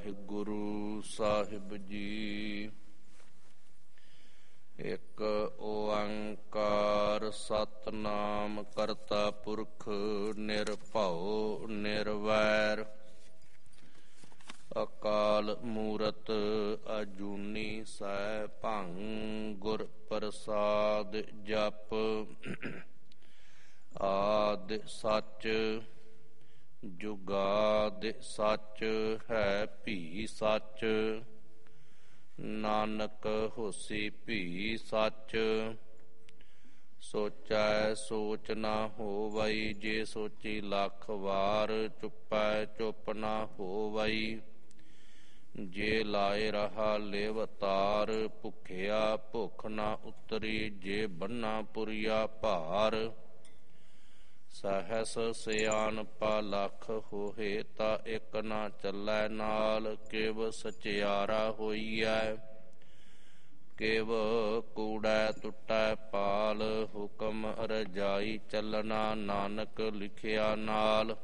ਵਾਹਿਗੁਰੂ ਸਾਹਿਬ ਜੀ। ਇੱਕ ਓੰਕਾਰ ਸਤਿਨਾਮ ਕਰਤਾ ਪੁਰਖ ਨਿਰਭਉ ਨਿਰਵੈਰ। ਅਕਾਲ ਮੂਰਤ ਅਜੂਨੀ ਸੈਭੰ ਗੁਰ ਪ੍ਰਸਾਦਿ ਜਪੁ। ਆਦਿ ਸਚ ਜੁਗਾਦਿ ਸਚ ਹੈ ਭੀ ਸਚ। ਨਾਨਕ ਹੋਸੀ ਭੀ ਸਚ। ਸੋਚੈ ਸੋਚ ਨਾ ਹੋਵਈ, ਜੇ ਸੋਚੀ ਲੱਖ ਵਾਰ। ਚੁੱਪੈ ਚੁੱਪ ਨਾ ਹੋਵਈ, ਜੇ ਲਾਏ ਰਹਾ ਲਿਵ ਤਾਰ। ਭੁਖਿਆ ਭੁੱਖ ਨਾ ਉਤਰੀ, ਜੇ ਬੰਨਾ ਪੁਰੀਆ ਭਾਰ। ਸਹਸ ਸਿਆਣਪਾ ਲੱਖ ਹੋਏ, ਤਾਂ ਇੱਕ ਨਾ ਚੱਲੈ ਨਾਲ। ਕਿਵ ਸਚਿਆਰਾ ਹੋਈਐ, ਕਿਵ ਕੂੜੈ ਟੁੱਟੈ ਪਾਲ। ਹੁਕਮ ਰਜਾਈ ਚੱਲਣਾ, ਨਾਨਕ ਲਿਖਿਆ ਨਾਲ।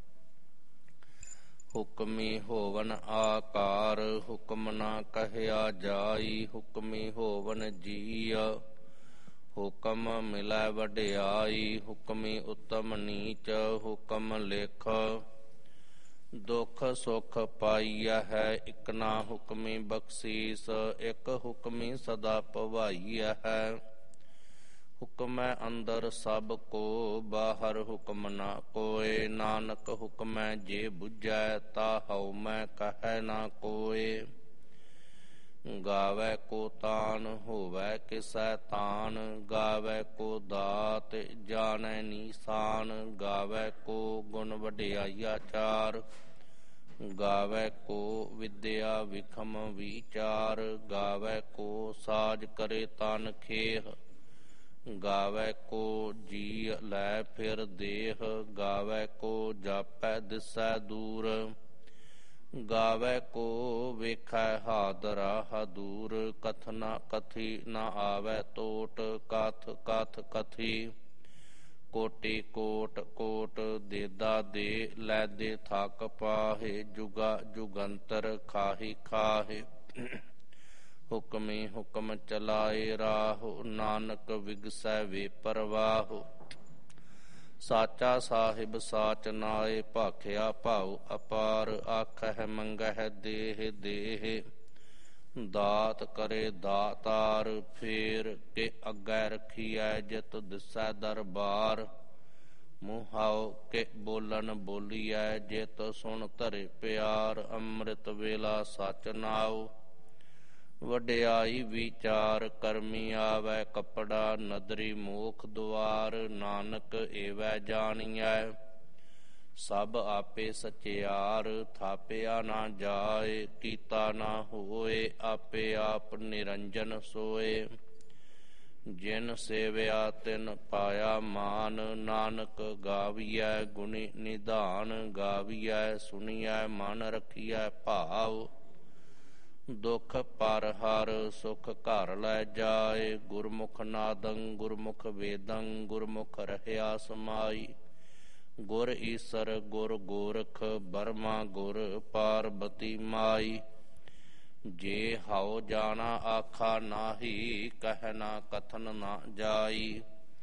ਹੁਕਮੀ ਹੋਵਨ ਆਕਾਰ, ਹੁਕਮ ਨਾ ਕਹਿਆ ਜਾਈ। ਹੁਕਮੀ ਹੋਵਨ ਜੀਅ, ਹੁਕਮ ਮਿਲੈ ਵਡਿਆਈ। ਹੁਕਮੀ ਉਤਮ ਨੀਚ, ਹੁਕਮ ਲਿਖ। ਦੁਖ ਸੁਖ ਪਾਈਆ ਹੈ, ਇਕ ਨਾ ਹੁਕਮੀ ਬਖਸ਼ੀਸ। ਇਕ ਹੁਕਮੀ ਸਦਾ ਭਵਾਈਆ ਹੈ। ਹੁਕਮੈ ਅੰਦਰ ਸਭ ਕੋ, ਬਾਹਰ ਹੁਕਮ ਨਾ ਕੋਇ। ਨਾਨਕ ਹੁਕਮੈ ਜੇ ਬੁਝੈ, ਤਾ ਹਉ ਮੈਂ ਕਹੈ ਨਾ ਕੋਇ। ਗਾਵੈ ਕੋ ਤਾਨ, ਹੋਵੈ ਕਿਸੈ ਤਾਨ। ਗਾਵੈ ਕੋ ਦਾਤ, ਜਾਣੈ ਨੀਸਾਨ। ਗਾਵੈ ਕੋ ਗੁਣ ਵਡਿਆਈਆ ਚਾਰ। ਗਾਵੈ ਕੋ ਵਿਦਿਆ ਵਿਖਮ ਵਿਚਾਰ। ਗਾਵੈ ਕੋ ਸਾਜ ਕਰੇ ਤਨ ਖੇਹ। ਗਾਵੈ ਕੋ ਜੀ ਲੈ ਫਿਰ ਦੇਹ। ਗਾਵੈ ਕੋ ਜਾਪੈ ਦਿਸੈ ਦੂਰ। ਗਾਵੈ ਕੋ ਵੇਖੈ ਹਾਦਰਾ ਹਦੂਰ। ਕਥਨਾ ਕਥੀ ਨਾ ਆਵੈ ਟੋਟ, ਕਥ ਕਥ ਕਥੀ। ਕੋਟਿ ਕੋਟਿ ਕੋਟਿ ਦੇਦਾ ਦੇ, ਲੈਦੇ ਥਕ ਪਾਹੇ। ਜੁਗਾ ਜੁਗੰਤਰ ਖਾਹੀ ਖਾਹੇ। ਹੁਕਮੀ ਹੁਕਮ ਚਲਾਏ ਰਾਹੁ, ਨਾਨਕ ਵਿਗਸੈ ਵੇ ਪਰਵਾਹੁ। ਸਾਚਾ ਸਾਹਿਬ ਸਾਚ ਨਾਏ, ਭਾਖਿਆ ਭਾਉ ਅਪਾਰ। ਆਖਹਿ ਮੰਗਹਿ ਦੇਹ ਦੇਹ, ਦਾਤ ਕਰੇ ਦਾਤਾਰ। ਫੇਰ ਕੇ ਅੱਗੇ ਰਖੀਐ, ਜਿਤ ਦਿਸੈ ਦਰਬਾਰ। ਮੁਹਾਉ ਕੇ ਬੋਲਣ ਬੋਲੀਐ, ਜਿਤ ਸੁਣ ਧਰੇ ਪਿਆਰ। ਅੰਮ੍ਰਿਤ ਵੇਲਾ ਸਚ ਨਾਉ, ਵਡਿਆਈ ਵਿਚਾਰ। ਕਰਮੀ ਆਵੈ ਕਪੜਾ, ਨਦਰੀ ਮੋਖ ਦੁਆਰ। ਨਾਨਕ ਏਵੈ ਜਾਣੀਐ, ਸਭ ਆਪੇ ਸਚਿਆਰ। ਥਾਪਿਆ ਨਾ ਜਾਏ, ਕੀਤਾ ਨਾ ਹੋਏ। ਆਪੇ ਆਪ ਨਿਰੰਜਨ ਸੋਏ। ਜਿਨ ਸੇਵਿਆ ਤਿਨ ਪਾਇਆ ਮਾਨ। ਨਾਨਕ ਗਾਵੀਐ ਗੁਣੀ ਨਿਧਾਨ। ਗਾਵੀਐ ਸੁਣੀਐ ਮਨ ਰਖੀਐ ਭਾਵ। ਦੁਖ ਪਰ ਹਰ ਸੁਖ ਘਰ ਲੈ ਜਾਏ। ਗੁਰਮੁਖ ਨਾਦੰ ਗੁਰਮੁਖ ਵੇਦੰ, ਗੁਰਮੁਖ ਰਹਿਆ ਸਮਾਈ। ਗੁਰ ਈਸਰ ਗੁਰ ਗੋਰਖ, ਬਰਮਾ ਗੁਰ ਪਾਰਬਤੀ ਮਾਈ। ਜੇ ਹਉ ਜਾਣਾ ਆਖਾ ਨਾਹੀ, ਕਹਿ ਨਾ ਕਥਨ ਨਾ ਜਾਈ।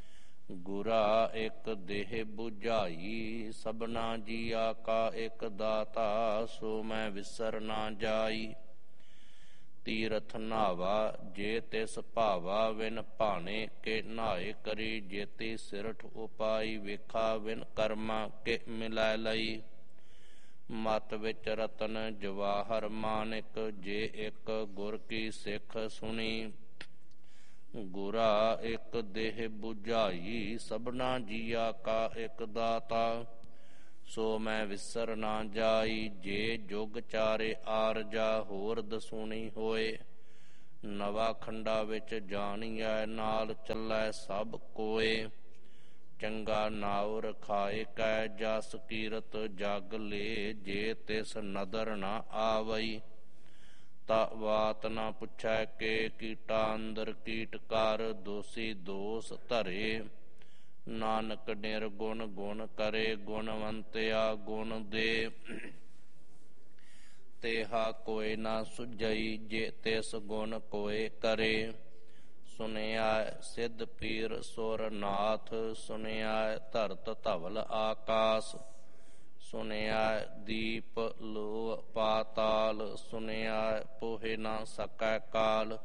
ਗੁਰਾ ਇੱਕ ਦੇਹ 부ਝਾਈ, ਸਭਨਾ ਜੀਆ ਕਾ ਇੱਕ ਦਾਤਾ। ਸੋ ਮੈਂ ਵਿਸਰ ਨਾ ਜਾਈ। ਤੀਰਥ ਨਾਵਾ ਜੇ ਤਿਸ ਭਾਵਾ, ਵਿਨ ਭਾਣੇ ਕੇ ਨਹਾਏ ਕਰੀ। ਜੇਤੀ ਸਿਰਠ ਉਪਾਈ, ਵੇਖਾ ਵਿਨ ਕਰਮਾ ਕੇ ਮਿਲੈ ਲਈ। ਮਤ ਵਿੱਚ ਰਤਨ ਜਵਾਹਰ ਮਾਨਿਕ, ਜੇ ਇੱਕ ਗੁਰ ਕੀ ਸਿੱਖ ਸੁਣੀ। ਗੁਰਾ ਇੱਕ ਦੇਹ 부ਝਾਈ, ਸਭਨਾ ਜੀਆ ਕਾ ਇੱਕ ਦਾਤਾ। ਸੋ ਮੈਂ ਵਿਸਰ ਨਾ ਜਾਈ। ਜੇ ਜੁਗ ਚਾਰੇ ਆਰਜਾ, ਹੋਰ ਦਸੂਣੀ ਹੋਏ। ਨਵਾ ਖੰਡਾ ਵਿੱਚ ਜਾਣੀਐ, ਨਾਲ ਚੱਲੈ ਸਭ ਕੋਏ। ਚੰਗਾ ਨਾਉ ਰਖਾਏ ਕੈ, ਜਸ ਕੀਰਤ ਜਗ ਲੇ। ਜੇ ਤਿਸ ਨਦਰ ਨਾ ਆਵਈ, ਤਾ ਬਾਤ ਨਾ ਪੁੱਛੈ ਕੇ। ਕੀਟਾ ਅੰਦਰ ਕੀਟ ਕਰ, ਦੋਸੀ ਦੋਸ ਧਰੇ। ਨਾਨਕ ਨਿਰਗੁਣ ਗੁਣ ਕਰੇ, ਗੁਣਵੰਤਿਆ ਗੁਣ ਦੇ। ਤੇਹਾ ਕੋਇ ਨਾ ਸੁਝਈ, ਜੇ ਤਿਸ ਗੁਣ ਕੋਇ ਕਰੇ। ਸੁਨਿਆ ਸਿੱਧ ਪੀਰ ਸੁਰ ਨਾਥ, ਸੁਨਿਆ ਧਰਤ ਧਵਲ ਆਕਾਸ। ਸੁਨਿਆ ਦੀਪ ਲੋ ਪਾਤਾਲ, ਸੁਨਿਆ ਪੋਹਿ ਨਾ ਸਕੈ ਕਾਲ।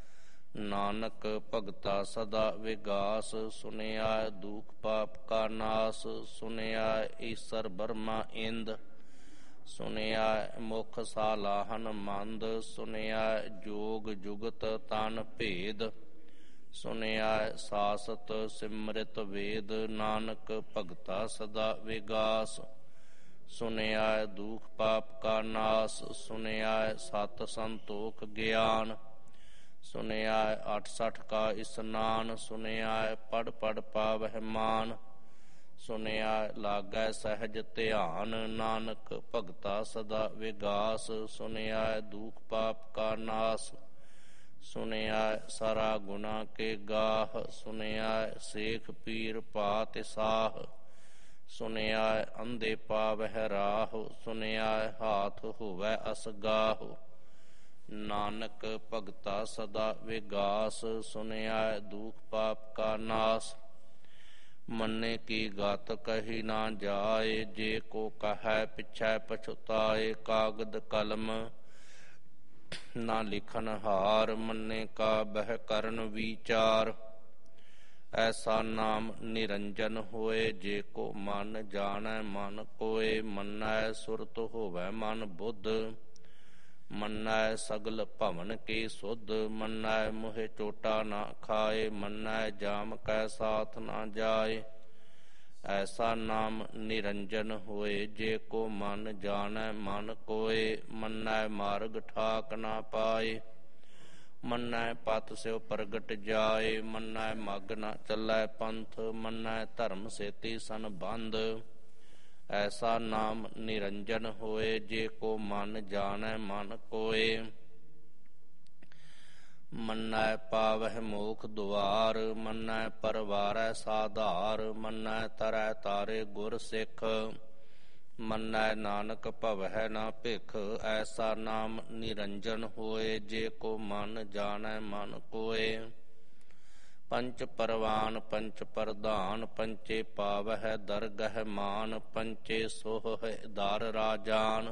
ਨਾਨਕ ਭਗਤਾ ਸਦਾ ਵਿਗਾਸ, ਸੁਨਿਆ ਦੁਖ ਪਾਪ ਕਾ ਨਾਸ। ਸੁਨਿਆ ਈਸਰ ਬਰਮਾ ਇੰਦ, ਸੁਨਿਆ ਮੁਖ ਸਾਲਾਹਨ ਮੰਦ। ਸੁਨਿਆ ਜੋਗ ਜੁਗਤ ਤਨ ਭੇਦ, ਸੁਨਿਆ ਸਾਸਤ ਸਿਮਰਿਤ ਵੇਦ। ਨਾਨਕ ਭਗਤਾ ਸਦਾ ਵਿਗਾਸ, ਸੁਨਿਆ ਦੁਖ ਪਾਪ ਕਾ ਨਾਸ। ਸੁਨਿਆ ਸਤ ਸੰਤੋਖ ਗਿਆਨ, ਸੁਨਿਆ 68 ਕਾ ਇਸਨਾਨ। ਸੁਨਿਆ ਪੜ ਪੜ ਪਾਵਹਿ ਮਾਨ, ਸੁਨਿਆ ਲਾਗੈ ਸਹਿਜ ਧਿਆਨ। ਨਾਨਕ ਭਗਤਾ ਸਦਾ ਵਿਗਾਸ, ਸੁਨਿਆ ਦੁਖ ਪਾਪ ਕਾ ਨਾਸ। ਸੁਨਿਆ ਸਾਰਾ ਗੁਨਾ ਕੇ ਗਾਹ, ਸੁਨਿਆ ਸੇਖ ਪੀਰ ਪਾਤਿ ਸਾਹ। ਸੁਨਿਆ ਅੰਧੇ ਪਾਵਹਿ ਰਾਹ, ਸੁਨਿਆ ਹਾਥ ਹੋਵੈ ਅਸਗਾਹ। ਨਾਨਕ ਭਗਤਾ ਸਦਾ ਵਿਗਾਸ, ਸੁਨਿਆ ਦੁਖ ਪਾਪ ਕਾ ਨਾਸ। ਮੰਨੇ ਕੀ ਗਤ ਕਹੀ ਨਾ ਜਾਏ, ਜੇ ਕੋ ਕਹੈ ਪਿਛੈ ਪਛੁਤਾਏ। ਕਾਗਦ ਕਲਮ ਨਾ ਲਿਖਨ ਹਾਰ, ਮੰਨੇ ਕਾ ਬਹਿ ਕਰਨ ਵਿਚਾਰ। ਐਸਾ ਨਾਮ ਨਿਰੰਜਨ ਹੋਏ, ਜੇ ਕੋ ਮਨ ਜਾਣੈ ਮਨ ਕੋਏ। ਮੰਨੈ ਸੁਰਤ ਹੋਵੈ ਮਨ ਬੁੱਧ, ਮੰਨੈ ਸਗਲ ਭਵਨ ਕੀ ਸੁਧ। ਮੰਨੈ ਮੋਹਿ ਚੋਟਾ ਨਾ ਖਾਏ, ਮੰਨੈ ਜਾਮ ਕੈ ਸਾਥ ਨਾ ਜਾਏ। ਐਸਾ ਨਾਮ ਨਿਰੰਜਨ ਹੋਏ, ਜੇ ਕੋ ਮਨ ਜਾਣੈ ਮਨ ਕੋਏ। ਮੰਨੈ ਮਾਰਗ ਠਾਕ ਨਾ ਪਾਏ, ਮੰਨੈ ਪਤ ਸਿਉ ਪ੍ਰਗਟ ਜਾਏ। ਮੰਨੈ ਮਗ ਨਾ ਚੱਲੈ ਪੰਥ, ਮੰਨੈ ਧਰਮ ਸੇਤੀ ਸੰਬੰਧ। ਐਸਾ ਨਾਮ ਨਿਰੰਜਨ ਹੋਏ, ਜੇ ਕੋ ਮਨ ਜਾਣੈ ਮਨ ਕੋਏ। ਮੰਨੈ ਪਾਵਹਿ ਮੋਖ ਦੁਆਰ, ਮੰਨੈ ਪਰਵਾਰੈ ਸਾਧਾਰ। ਮੰਨੈ ਤਰੈ ਤਾਰੇ ਗੁਰ ਸਿੱਖ, ਮੰਨੈ ਨਾਨਕ ਭਵਹਿ ਨਾ ਭਿਖ। ਐਸਾ ਨਾਮ ਨਿਰੰਜਨ ਹੋਏ, ਜੇ ਕੋ ਮਨ ਜਾਣੈ ਮਨ ਕੋਏ। ਪੰਚ ਪਰਵਾਨ ਪੰਚ ਪ੍ਰਧਾਨ, ਪੰਚੇ ਪਾਵਹਿ ਦਰਗਹਿ ਮਾਨ। ਪੰਚੇ ਸੋਹਿ ਦਰ ਰਾਜਾਨ,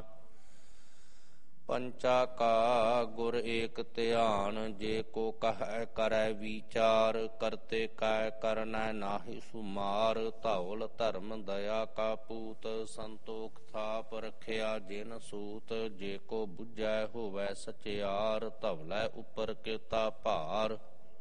ਪੰਚਾ ਕਾ ਗੁਰ ਏਕ ਧਿਆਨ। ਜੇ ਕੋ ਕਹੈ ਕਰੈ ਵਿਚਾਰ, ਕਰਤੇ ਕੈ ਕਰਨੈ ਨਾਹਿ ਸੁਮਾਰ। ਧੌਲ ਧਰਮ ਦਇਆ ਕਾ ਪੂਤ, ਸੰਤੋਖ ਥਾਪ ਰਖਿਆ ਜਿਨ ਸੂਤ। ਜੇ ਕੋ ਬੁਝੈ ਹੋਵੈ ਸਚਿਆਰ, ਧਵਲੈ ਉਪਰ ਕੀਤਾ ਭਾਰ।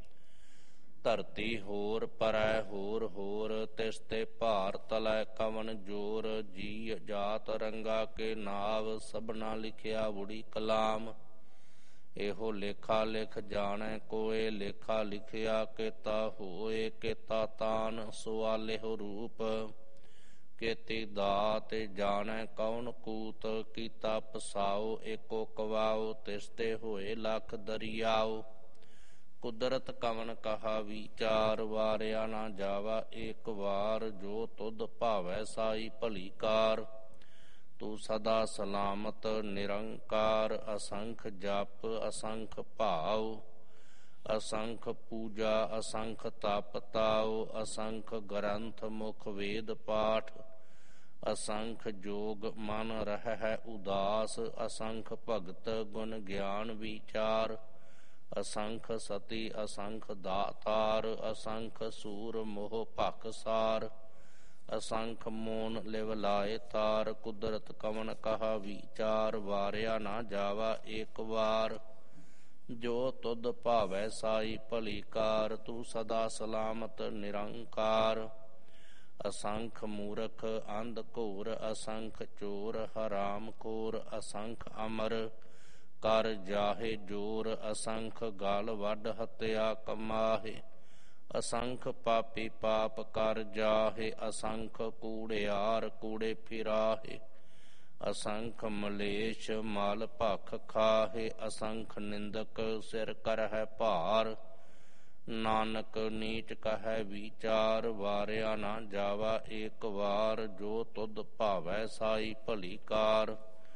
ਧਰਤੀ ਹੋਰ ਪਰੈ ਹੋਰ ਹੋਰ, ਤਿਸ ਤੇ ਭਾਰ ਤਲੈ ਕਵਨ ਜੋਰ। ਜੀ ਜਾਤ ਰੰਗਾ ਕੇ ਨਾਵ, ਸਭਨਾ ਲਿਖਿਆ ਬੁੜੀ ਕਲਾਮ। ਇਹੋ ਲੇਖਾ ਲਿਖ ਜਾਣੈ ਕੋਏ, ਲੇਖਾ ਲਿਖਿਆ ਕੇਤਾ ਹੋਏ। ਕੇਤਾ ਤਾਨ ਸੁਆਲਿਹੁ ਰੂਪ, ਕੀਤੀ ਦਾਤ ਜਾਣੈ ਕੌਣ ਕੂਤ। ਕੀਤਾ ਪਸਾਉ ਏਕੋ ਕਵਾਉ, ਤਿਸ ਤੇ ਹੋਏ ਲੱਖ ਦਰਿਆਉ। ਕੁਦਰਤ ਕਵਨ ਕਹਾ ਵਿਚਾਰ, ਵਾਰਿਆ ਨਾ ਜਾਵਾ ਏਕ ਵਾਰ। ਜੋ ਤੁਧ ਭਾਵੈ ਸਾਈ ਭਲੀ ਕਾਰ, ਤੂੰ ਸਦਾ ਸਲਾਮਤ ਨਿਰੰਕਾਰ। ਅਸੰਖ ਜਪ ਅਸੰਖ ਭਾਉ, ਅਸੰਖ ਪੂਜਾ ਅਸੰਖ ਤਪ ਤਾਉ। ਅਸੰਖ ਗ੍ਰੰਥ ਮੁਖ ਵੇਦ ਪਾਠ, ਅਸੰਖ ਜੋਗ ਮਨ ਰਹਿ ਉਦਾਸ। ਅਸੰਖ ਭਗਤ ਗੁਣ ਗਿਆਨ ਵਿਚਾਰ, ਅਸੰਖ ਸਤੀ ਅਸੰਖ ਦਾਤਾਰ। ਅਸੰਖ ਸੂਰ ਮੋਹ ਭਖ ਸਾਰ, ਅਸੰਖ ਮੋਨ ਲਿਵ ਲਾਏ ਤਾਰ। ਕੁਦਰਤ ਕਵਨ ਕਹਾ ਵਿਚਾਰ, ਵਾਰਿਆ ਨਾ ਜਾਵਾ ਏਕ ਵਾਰ। ਜੋ ਤੁਧ ਭਾਵੈ ਸਾਈ ਭਲੀ ਕਾਰ, ਤੂੰ ਸਦਾ ਸਲਾਮਤ ਨਿਰੰਕਾਰ। ਅਸੰਖ ਮੂਰਖ ਅੰਧ ਘੋਰ, ਅਸੰਖ ਚੋਰ ਹਰਾਮ ਖੋਰ। ਅਸੰਖ ਅਮਰ ਕਰ ਜਾਹੇ ਜੋਰ, ਅਸੰਖ ਗਲ ਵੱਢ ਹੱਤਿਆ ਕਮਾਹੇ। ਅਸੰਖ ਪਾਪੀ ਪਾਪ ਕਰ ਜਾਹੇ, ਅਸੰਖ ਕੂੜਿਆਰ ਕੂੜੇ ਫਿਰਾਹੇ। ਅਸੰਖ ਮਲੇਛ ਮਲ ਭਖ ਖਾਹੇ, ਅਸੰਖ ਨਿੰਦਕ ਸਿਰ ਕਰਹਿ ਭਾਰ। ਨਾਨਕ ਨੀਚ ਕਹੈ ਵਿਚਾਰ, ਵਾਰਿਆ ਨਾ ਜਾਵਾ ਏਕ ਵਾਰ। ਜੋ ਤੁਧ ਭਾਵੈ ਸਾਈ ਭਲੀ ਕਾਰ,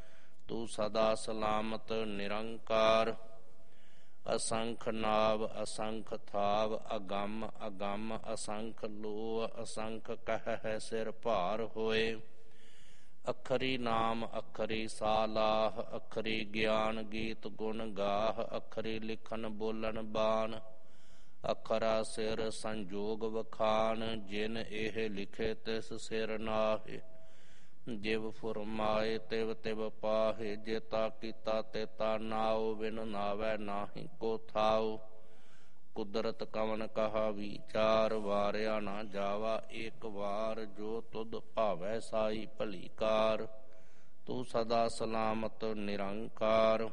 ਤੂੰ ਸਦਾ ਸਲਾਮਤ ਨਿਰੰਕਾਰ। ਅਸੰਖ ਨਾਵ ਅਸੰਖ ਥਾਵ ਅਗੰਮ ਅਗੰਮ ਅਸੰਖ ਲੋਹ ਅਸੰਖ ਕਹਿ ਸਿਰ ਭਾਰ ਹੋਏ। ਅੱਖਰੀ ਨਾਮ ਅੱਖਰੀ ਸਾਲਾਹ ਅੱਖਰੀ ਗਿਆਨ ਗੀਤ ਗੁਣ ਗਾਹ ਅੱਖਰੀ ਲਿਖਨ ਬੋਲਣ ਬਾਣ। ਅੱਖਰਾ ਸਿਰ ਸੰਜੋਗ ਵਖਾਨ ਜਿਨ ਇਹ ਲਿਖੇ ਤਿਸ ਸਿਰ ਨਾਹੇ। ਜਿਵ ਫੁਰਮਾਏ ਤਿਵ ਤਿਵ ਪਾਹੇ ਜੇਤਾ ਕੀਤਾ ਤੇਤਾ ਨਾਉ ਬਿਨ ਨਾਵੈ ਨਾਹੀ ਕੋ ਥਾਉ। ਕੁਦਰਤ ਕਵਨ ਕਹਾ ਵਿਚਾਰ ਵਾਰਿਆ ਨਾ ਜਾਵਾ ਏਕ ਵਾਰ। ਜੋ ਤੁਧ ਭਾਵੈ ਸਾਈ ਭਲੀ ਕਾਰ ਤੂੰ ਸਦਾ ਸਲਾਮਤ ਨਿਰੰਕਾਰ।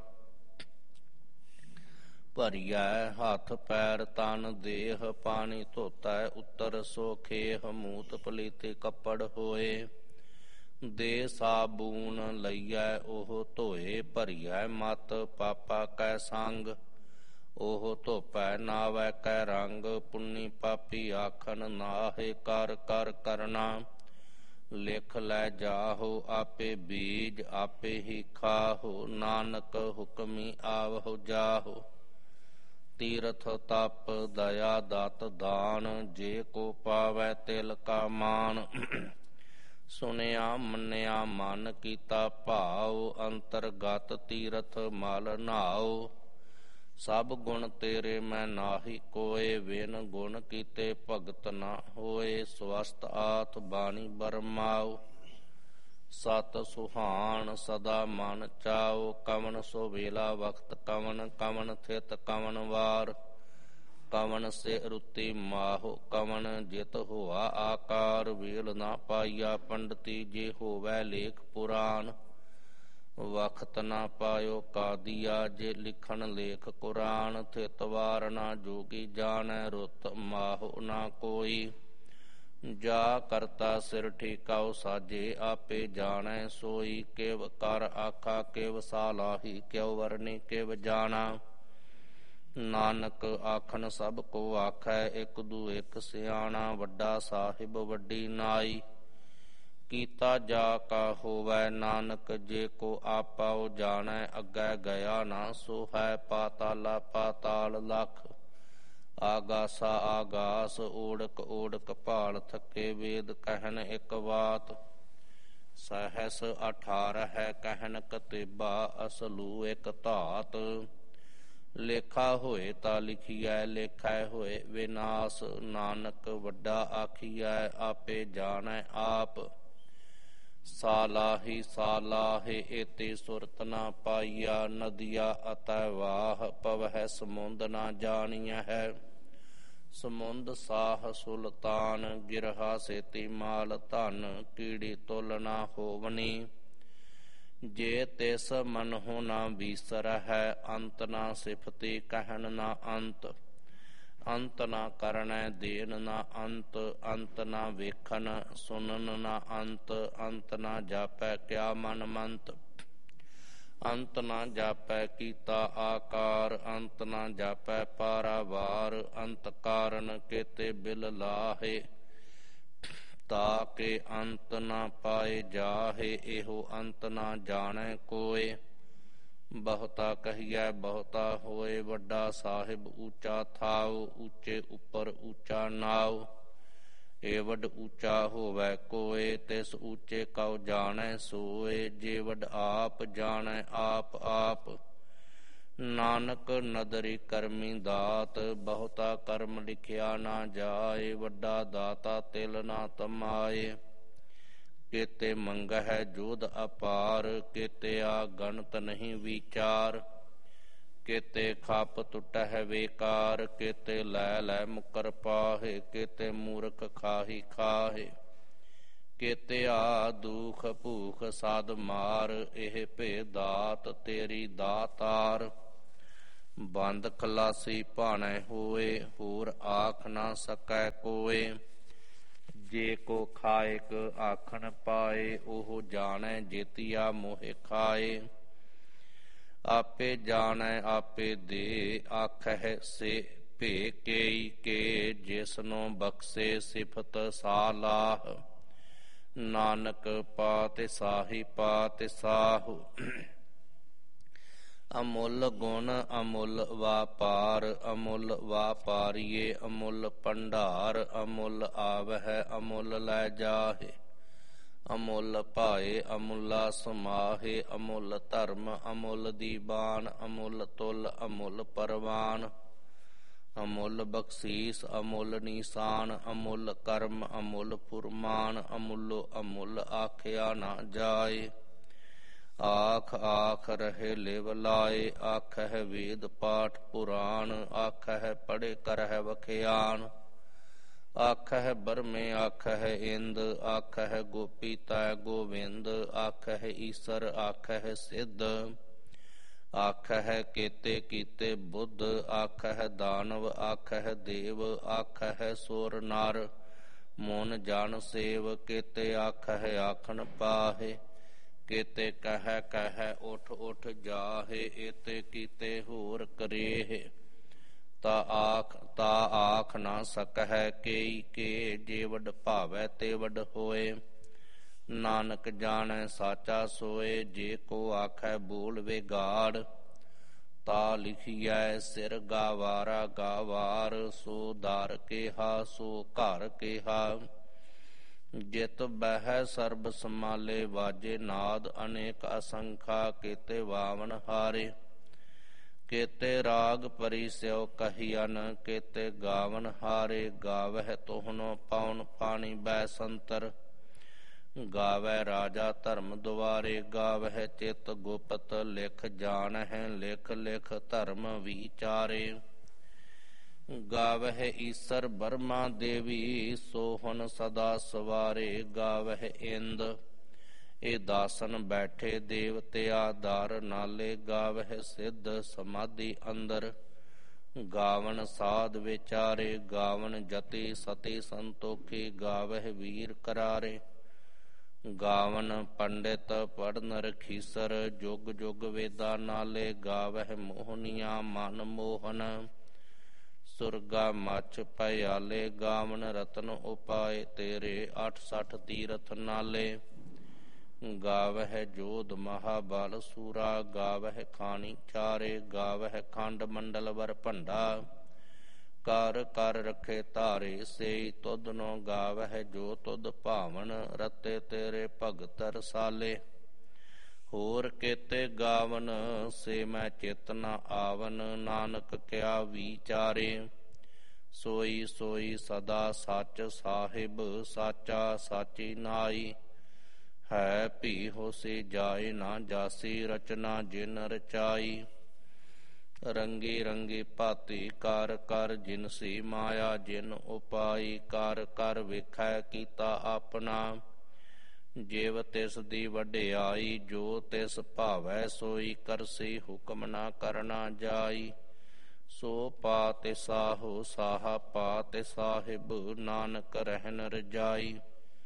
ਭਰੀਐ ਹੱਥ ਪੈਰ ਤਨ ਦੇਹ ਪਾਣੀ ਧੋਤੈ ਉੱਤਰ ਸੋ ਖੇਹ ਮੂਤ ਪਲੀਤੇ ਕੱਪੜ ਹੋਏ। ਦੇ ਸਾਬੂਨ ਲਈਐ ਉਹ ਧੋਏ ਭਰੀਐ ਮਤ ਪਾਪਾ ਕੈ ਸੰਗ। ਉਹ ਧੋਪੈ ਨਾਵੈ ਕੈ ਰੰਗ ਪੁੰਨੀ ਪਾਪੀ ਆਖਨ ਨਾਹੇ ਕਰ ਕਰ ਕਰਨਾ। ਲਿਖ ਲੈ ਜਾਹੋ ਆਪੇ ਬੀਜ ਆਪੇ ਹੀ ਖਾਹੋ ਨਾਨਕ ਹੁਕਮੀ ਆਵਹੁ ਜਾਹੋ। ਤੀਰਥ ਤਪ ਦਇਆ ਦਤ ਦਾਨ ਜੇ ਕੋ ਪਾਵੈ ਤਿਲ ਕਾ ਮਾਨ। ਸੁਨਿਆ ਮੰਨਿਆ ਮਨ ਕੀਤਾ ਭਾਉ ਅੰਤਰਗਤ ਤੀਰਥ ਮਲ ਨਾਉ। ਸਭ ਗੁਣ ਤੇਰੇ ਮੈਂ ਨਾਹੀ ਕੋਏ ਵਿਨ ਗੁਣ ਕੀਤੇ ਭਗਤ ਨਾ ਹੋਏ। ਸਵਸਤ ਆਤ ਬਾਣੀ ਬਰਮਾਉ ਸਤ ਸੁਹਾਣ ਸਦਾ ਮਨ ਚਾਉ। ਕਵਨ ਸੋ ਵੇਲਾ ਵਕਤ ਕਵਨ ਕਵਨ ਥਿਤ ਕਵਨ ਵਾਰ। ਕਵਨ ਸੇ ਰੁੱਤੀ ਮਾਹੋ ਕਵਨ ਜਿਤ ਹੋਆ ਆਕਾਰ। ਵੇਲ ਨਾ ਪਾਈਆ ਪੰਡਤੀ ਜੇ ਹੋਵੈ ਲੇਖ ਪੁਰਾਨ। ਵਖਤ ਨਾ ਪਾਇਓ ਕਾਦੀਆ ਜੇ ਲਿਖਣ ਲੇਖ ਕੁਰਾਨ। ਥਿਤ ਵਾਰ ਨਾ ਜੋਗੀ ਜਾਣੈ ਰੁੱਤ ਮਾਹੋ ਨਾ ਕੋਈ। ਜਾ ਕਰਤਾ ਸਿਰ ਠੇਕਾਉ ਸਾਜੇ ਆਪੇ ਜਾਣੈ ਸੋਈ। ਕਿਵ ਕਰ ਆਖਾ ਕਿਵ ਸਾਲਾਹੀ ਕਿਉ ਵਰਨੀ ਕਿਵ ਜਾਣਾ। ਨਾਨਕ ਆਖਣ ਸਭ ਕੋ ਆਖੈ ਇਕ ਦੂ ਇਕ ਸਿਆਣਾ। ਵੱਡਾ ਸਾਹਿਬ ਵੱਡੀ ਨਾਈ ਕੀਤਾ ਜਾ ਕਾ ਹੋਵੈ ਨਾਨਕ। ਜੇ ਕੋ ਆਪਾਉ ਜਾਣੈ ਅੱਗੇ ਗਿਆ ਨਾ ਸੋ ਹੈ। ਪਾਤਾਲਾ ਪਾਤਾਲ ਲਖ ਆਗਾਸਾ ਆਗਾਸ। ਓੜਕ ਓੜਕ ਭਾਲ ਥਕੇ ਵੇਦ ਕਹਿਨ ਇਕ ਬਾਤ। ਸਹਸ 18 ਕਹਿਨ ਕਤੇਬਾ ਅਸਲੂ ਇਕ ਧਾਤ। ਲੇਖਾ ਹੋਏ ਤਾ ਲਿਖੀਐ ਲੇਖੈ ਹੋਏ ਵਿਨਾਸ਼। ਨਾਨਕ ਵੱਡਾ ਆਖੀਐ ਆਪੇ ਜਾਣੈ ਆਪ। ਸਾਲਾਹੀ ਸਾਲਾਹੇ ਏਤੀ ਸੁਰਤ ਨਾ ਪਾਈਆ। ਨਦੀਆ ਅਤੈ ਵਾਹ ਪਵਹਿ ਸਮੁੰਦ ਨਾ ਜਾਣੀਐ ਹੈ। ਸਮੁੰਦ ਸਾਹ ਸੁਲਤਾਨ ਗਿਰਹਾ ਸੇਤੀ ਮਾਲ ਧਨ। ਕੀੜੀ ਤੁਲ ਨਾ ਹੋਵਨੀ ਜੇ ਤਿਸ ਮਨਹੁ ਨਾ ਬੀਸਰਹਿ। ਅੰਤ ਨਾ ਸਿਫਤੀ ਕਹਿਣ ਨਾ ਅੰਤ। ਅੰਤ ਨਾ ਕਰਣੈ ਦੇਨ ਨਾ ਅੰਤ। ਅੰਤ ਨਾ ਵੇਖਣ ਸੁਨਨ ਨਾ ਅੰਤ। ਅੰਤ ਨਾ ਜਾਪੈ ਕਿਆ ਮਨ ਮੰਤ। ਅੰਤ ਨਾ ਜਾਪੈ ਕੀਤਾ ਆਕਾਰ। ਅੰਤ ਨਾ ਜਾਪੈ ਪਾਰਾਵਾਰ। ਅੰਤ ਕਾਰਨ ਕੇਤੇ ਬਿਲ ਲਾਹੇ ਤਾਕੇ ਅੰਤ ਨਾ ਪਾਏ ਜਾਹੇ। ਇਹੋ ਅੰਤ ਨਾ ਜਾਣੈ ਕੋਏ। ਬਹੁਤਾ ਕਹੀਐ ਬਹੁਤਾ ਹੋਏ। ਵੱਡਾ ਸਾਹਿਬ ਊਚਾ ਥਾਉ ਊਚੇ ਉੱਪਰ ਊਚਾ ਨਾਉ। ਏਵਡ ਊਚਾ ਹੋਵੈ ਕੋਏ ਤਿਸ ਊਚੇ ਕਉ ਜਾਣੈ ਸੋਏ। ਜੇਵਡ ਆਪ ਜਾਣੈ ਆਪ ਆਪ। ਨਾਨਕ ਨਦਰੀ ਕਰਮੀ ਦਾਤ ਬਹੁਤਾ ਕਰਮ ਲਿਖਿਆ ਨਾ ਜਾਏ। ਵੱਡਾ ਦਾਤਾ ਤਿਲ ਨਾ ਤਮਾਏ। ਕੇਤੇ ਮੰਗਹਿ ਜੋਧ ਅਪਾਰ। ਕੇਤੇ ਆ ਗਣਤ ਨਹੀਂ ਵਿਚਾਰ। ਕੇਤੇ ਖਪ ਟੁਟਹਿ ਵੇਕਾਰ। ਕੇਤੇ ਲੈ ਲੈ ਮੁਕਰ ਪਾਹੇ। ਕੇਤੇ ਮੂਰਖ ਖਾਹੀ ਖਾਹੇ। ਕੇਤੇ ਆ ਦੁਖ ਭੂਖ ਸਾਧ ਮਾਰ। ਇਹ ਭੇ ਦਾਤ ਤੇਰੀ ਦਾਤਾਰ। ਬੰਦ ਖਲਾਸੀ ਭਾਣੈ ਹੋਏ ਹੋਰ ਆਖ ਨਾ ਸਕੈ ਕੋਏ। ਜੇ ਕੋ ਖਾਇਕ ਆਖਣ ਪਾਏ ਉਹ ਜਾਣੈ ਜੇਤੀਆ ਮੋਹਿ ਖਾਏ। ਆਪੇ ਜਾਣੈ ਆਪੇ ਦੇ ਆਖਹਿ ਸੇ ਭੇ ਕੇਈ ਕੇ। ਜਿਸਨੋ ਬਖਸ਼ੇ ਸਿਫਤ ਸਾਲਾਹ ਨਾਨਕ ਪਾਤਿ ਸਾਹੀ ਪਾਤਿ ਸਾਹੁ। ਅਮੁੱਲ ਗੁਣ ਅਮੁੱਲ ਵਾਪਾਰ, ਅਮੁੱਲ ਵਾਪਾਰੀਏ ਅਮੁੱਲ ਭੰਡਾਰ, ਅਮੁੱਲ ਆਵਹਿ ਅਮੁੱਲ ਲੈ ਜਾਹੇ, ਅਮੁੱਲ ਭਾਏ ਅਮੁੱਲਾ ਸਮਾਹੇ, ਅਮੁੱਲ ਧਰਮ ਅਮੁੱਲ ਦੀਵਾਨ, ਅਮੁੱਲ ਤੁਲ ਅਮੁੱਲ ਪਰਵਾਨ, ਅਮੁੱਲ ਬਖਸ਼ੀਸ ਅਮੁੱਲ ਨੀਸਾਨ, ਅਮੁੱਲ ਕਰਮ ਅਮੁੱਲ ਫੁਰਮਾਨ, ਅਮੁੱਲੋ ਅਮੁੱਲ ਆਖਿਆ ਨਾ ਜਾਏ। ਆਖ ਆਖ ਰਹੇ ਲਿਵ ਲਾਏ, ਆਖਹਿ ਵੇਦ ਪਾਠ ਪੁਰਾਣ, ਆਖਹਿ ਪੜ੍ਹੇ ਕਰਹਿ ਵਖਿਆਨ, ਆਖਹਿ ਬਰਮੇ ਆਖਹਿ ਇੰਦ, ਆਖਹਿ ਗੋਪੀ ਤੈ ਗੋਵਿੰਦ, ਆਖਹਿ ਈਸਰ ਆਖਹਿ ਸਿੱਧ, ਆਖਹਿ ਕੇਤੇ ਕੀਤੇ ਬੁੱਧ, ਆਖਹਿ ਦਾਨਵ ਆਖਹਿ ਦੇਵ, ਆਖਹਿ ਸੁਰ ਨਰ ਮਨ ਜਨ ਸੇਵ, ਕੇਤੇ ਆਖਹਿ ਆਖਣ ਪਾਹੇ, ਕੇਤੇ ਕਹਿ ਕਹਿ ਉਠ ਉਠ ਜਾਹੇ, ਏਤੇ ਕੀਤੇ ਹੋਰ ਕਰੇਹ, ਤਾ ਆਖ ਨਾ ਸਕਹਿ ਕੇਈ ਕੇ, ਜੇ ਵਡ ਭਾਵੈ ਤੇ ਵਡ ਹੋਏ, ਨਾਨਕ ਜਾਣੈ ਸਾਚਾ ਸੋਏ, ਜੇ ਕੋ ਆਖੈ ਬੋਲ ਵਿਗਾੜ, ਤਾ ਲਿਖੀਐ ਸਿਰ ਗਾਵਾਰਾ ਗਾਵਾਰ, ਸੋ ਦਰ ਕੇਹਾ ਸੋ ਘਰ ਕੇਹਾ, ਜਿਤ ਬਹਿ ਸਰਬ ਸਮਾਲੇ ਵਾਜੇ ਨਾਦ, ਅਨੇਕ ਅਸੰਖਾ ਕੇਤੇ ਵਾਵਨ ਹਾਰੇ, ਕੇਤੇ ਰਾਗ ਪਰੀ ਸਿਉ ਕਹੀਅਨ, ਕੇਤੇ ਗਾਵਨ ਹਾਰੇ, ਗਾਵਹਿ ਤੋਹਨੋ ਪਾਉਨ ਪਾਣੀ ਬੈ ਸੰਤਰ, ਗਾਵੈ ਰਾਜਾ ਧਰਮ ਦੁਆਰੇ, ਗਾਵਹਿ ਚਿਤ ਗੁਪਤ ਲਿਖ ਜਾਣਹਿ, ਲਿਖ ਲਿਖ ਧਰਮ ਵਿਚਾਰੇ, ਗਾਵਹਿ ਈਸਰ ਬਰਮਾ ਦੇਵੀ, ਸੋਹਨ ਸਦਾ ਸਵਾਰੇ, ਗਾਵਹਿ ਇੰਦ ਇਹ ਦਾਸਨ ਬੈਠੇ ਦੇਵਤਿਆ ਦਰ ਨਾਲੇ, ਗਾਵਹਿ ਸਿੱਧ ਸਮਾਧੀ ਅੰਦਰ, ਗਾਵਨ ਸਾਧ ਵਿਚਾਰੇ, ਗਾਵਨ ਜਤੀ ਸਤੀ ਸੰਤੋਖੀ, ਗਾਵਹਿ ਵੀਰ ਕਰਾਰੇ, ਗਾਵਨ ਪੰਡਿਤ ਪੜਨ ਰਖੀਸਰ, ਜੁਗ ਜੁਗ ਵੇਦਾ ਨਾਲੇ, ਗਾਵਹਿ ਮੋਹਨੀਆ ਮਨ ਮੋਹਨ, ਸੁਰਗਾ ਮੱਛ ਪਿਆਲੇ, ਗਾਵਨ ਰਤਨ ਉਪਾਏ ਤੇਰੇ, 68 ਤੀਰਥ ਨਾਲੇ, ਗਾਵਹਿ ਜੋਧ ਮਹਾਬਲ ਸੂਰਾ, ਗਾਵਹਿ ਖਾਣੀ ਚਾਰੇ, ਗਾਵਹਿ ਖੰਡ ਮੰਡਲ ਵਰ ਭੰਡਾ, ਕਰ ਕਰ ਰਖੇ ਧਾਰੇ ਸੇ, ਤੁਧ ਨੋ ਗਾਵਹਿ ਜੋ ਤੁਧ ਭਾਵਨ, ਰਤੇ ਤੇਰੇ ਭਗਤ ਰਸਾਲੇ, ਹੋਰ ਕੇਤੇ ਗਾਵਨ ਸੇ ਮੈਂ ਚਿਤ ਨ ਆਵਨ, ਨਾਨਕ ਕਿਆ ਵਿਚਾਰੇ, ਸੋਈ ਸੋਈ ਸਦਾ ਸੱਚ ਸਾਹਿਬ, ਸਾਚਾ ਸਾਚੀ ਨਾਈ, ਹੈ ਭੀ ਹੋਸੀ ਜਾਏ ਨਾ ਜਾਸੀ, ਰਚਨਾ ਜਿਨ ਰਚਾਈ, ਰੰਗੀ ਰੰਗੀ ਭਾਤੀ ਕਰ ਕਰ ਜਿਨਸੀ ਮਾਇਆ, ਜਿਨ ਉਪਾਈ ਕਰ ਕਰ ਵੇਖੈ ਕੀਤਾ ਆਪਣਾ, ਜਿਵ ਤਿਸ ਦੀ ਵਡਿਆਈ, ਜੋ ਤਿਸ ਭਾਵੈ ਸੋਈ ਕਰਸੀ, ਹੁਕਮ ਨਾ ਕਰਨਾ ਜਾਈ, ਸੋ ਪਾ ਤੇ ਸਾਹੋ ਸਾਹਾ ਪਾ ਤੇ ਸਾਹਿਬ, ਨਾਨਕ ਰਹਿਨ ਰਜਾਈ,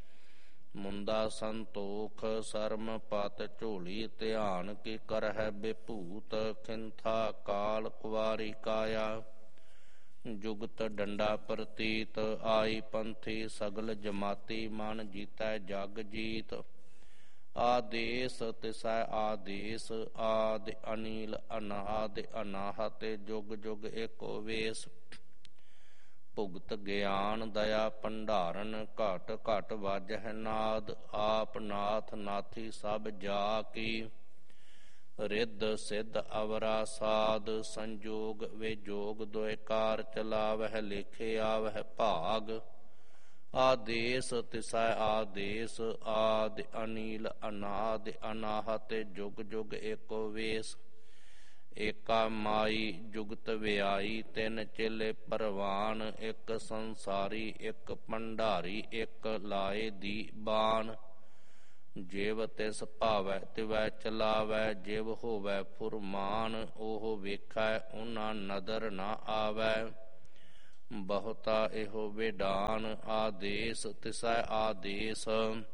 ਮੁੰਦਾ ਸੰਤੋਖ ਸਰਮ ਪਤ ਝੋਲੀ, ਧਿਆਨ ਕੀ ਕਰਹਿ ਬਿਭੂਤ, ਖਿੰਥਾ ਕਾਲ ਕੁਵਾਰੀ ਕਾਇਆ, ਜੁਗਤ ਡੰਡਾ ਪ੍ਰਤੀਤ, ਆਈ ਪੰਥੀ ਸਗਲ ਜਮਾਤੀ, ਮਨ ਜੀਤੈ ਜਗ ਜੀਤ, ਆਦੇਸ ਤਿਸੈ ਆਦੇਸ, ਆਦਿ ਅਨੀਲ ਅਨਾਦਿ ਅਨਾਹਤ, ਜੁਗ ਜੁਗ ਏਕੋ ਵੇਸ, ਭੁਗਤ ਗਿਆਨ ਦਇਆ ਭੰਡਾਰਨ, ਘਟ ਘਟ ਵਾਜਹਿ ਨਾਦ, ਆਪ ਨਾਥ ਨਾਥੀ ਸਭ ਜਾ ਕੀ, ਰਿੱਧ ਸਿੱਧ ਅਵਰਾ ਸਾਧ, ਸੰਜੋਗ ਵਿਜੋਗ ਦੁਇ ਕਾਰ, ਚਲਾਵਹਿ ਲੇਖੇ ਆਵਹਿ ਭਾਗ, ਆਦੇਸ ਤਿਸੈ ਆਦੇਸ, ਆਦਿ ਅਨੀਲ ਅਨਾਦਿ ਅਨਾਹਤ, ਜੁਗ ਜੁਗ ਏਕੋ ਵੇਸ, ਏਕਾ ਮਾਈ ਜੁਗਤ ਵਿਆਈ, ਤਿੰਨ ਚੇਲੇ ਪਰਵਾਨ, ਇੱਕ ਸੰਸਾਰੀ ਇੱਕ ਭੰਡਾਰੀ, ਇੱਕ ਲਾਏ ਦੀ ਬਾਨ, ਜਿਵ ਤਿਸ ਭਾਵੈ ਤਿਵੈ ਚਲਾਵੈ, ਜਿਵ ਹੋਵੈ ਫੁਰਮਾਨ, ਉਹ ਵੇਖੈ ਉਹਨਾਂ ਨਦਰ ਨਾ ਆਵੈ, ਬਹੁਤਾ ਇਹੋ ਵਿਡਾਨ, ਆਦੇਸ ਤਿਸੈ ਆਦੇਸ,